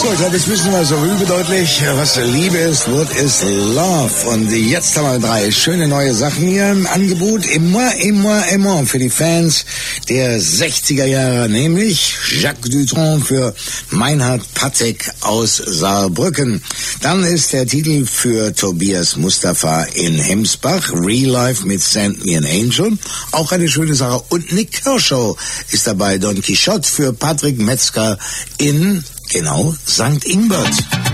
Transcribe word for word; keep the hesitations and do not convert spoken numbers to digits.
So, ich glaube, jetzt wissen wir so überdeutlich, was Liebe ist, what is love. Und jetzt haben wir drei schöne neue Sachen hier im Angebot. Immer, immer, immer für die Fans der sechziger Jahre, nämlich Jacques Dutronc für Meinhard Patek aus Saarbrücken. Dann ist der Titel für Tobias Mustafa in Hemsbach, Real Life mit Send Me an Angel. Auch eine schöne Sache. Und Nick Kershaw ist dabei, Don Quixote für Patrick Metzger in, genau, Sankt Ingbert.